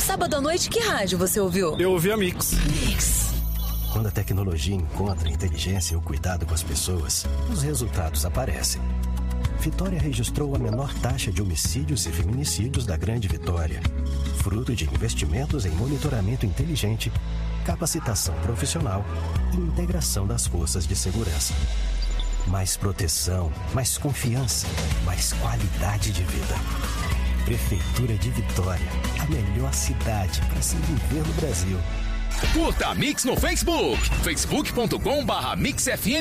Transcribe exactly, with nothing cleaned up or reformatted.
Sábado à noite, que rádio você ouviu? Eu ouvi a Mix. Mix. Quando a tecnologia encontra a inteligência e o cuidado com as pessoas, os resultados aparecem. Vitória registrou a menor taxa de homicídios e feminicídios da Grande Vitória, fruto de investimentos em monitoramento inteligente, capacitação profissional e integração das forças de segurança. Mais proteção, mais confiança, mais qualidade de vida. Prefeitura de Vitória, a melhor cidade para se viver no Brasil. Curta a Mix no Facebook, facebook ponto com barra mix F M.